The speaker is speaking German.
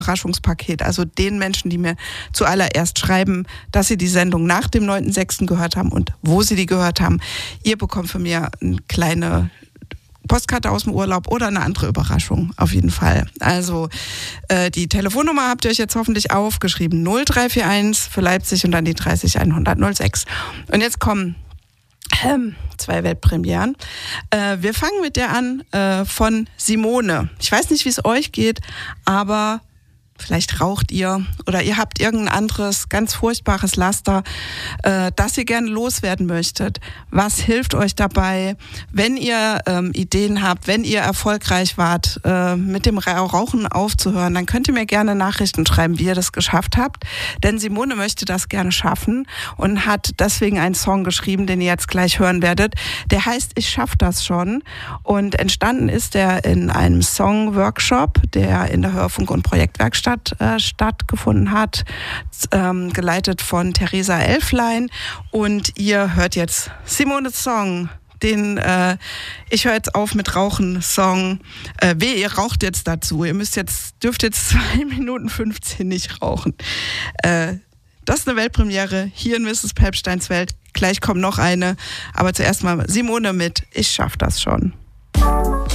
Überraschungspaket, also den Menschen, die mir zuallererst schreiben, dass sie die Sendung nach dem 9.6. gehört haben und wo sie die gehört haben. Ihr bekommt von mir eine kleine Postkarte aus dem Urlaub oder eine andere Überraschung, auf jeden Fall. Also die Telefonnummer habt ihr euch jetzt hoffentlich aufgeschrieben. 0341 für Leipzig und dann die 30 100 06. Und jetzt kommen 2 Weltpremieren. Wir fangen mit der an von Simone. Ich weiß nicht, wie es euch geht, aber vielleicht raucht ihr oder ihr habt irgendein anderes ganz furchtbares Laster, das ihr gerne loswerden möchtet. Was hilft euch dabei, wenn ihr Ideen habt, wenn ihr erfolgreich wart, mit dem Rauchen aufzuhören, dann könnt ihr mir gerne Nachrichten schreiben, wie ihr das geschafft habt. Denn Simone möchte das gerne schaffen und hat deswegen einen Song geschrieben, den ihr jetzt gleich hören werdet. Der heißt Ich schaff das schon. Und entstanden ist er in einem Song-Workshop, der in der Hörfunk- und Projektwerkstatt stattgefunden hat, geleitet von Theresa Elflein. Und ihr hört jetzt Simones Song, den Ich höre jetzt auf mit Rauchen-Song. Ihr raucht jetzt dazu. Ihr dürft jetzt 2 Minuten 15 nicht rauchen. Das ist eine Weltpremiere hier in Mrs. Pelpsteins Welt. Gleich kommt noch eine. Aber zuerst mal Simone mit Ich schaff das schon.